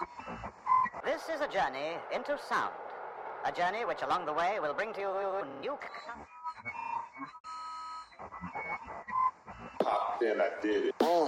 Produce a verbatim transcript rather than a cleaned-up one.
This is a journey into sound. A journey which along the way will bring to you new... Popped in, I did it.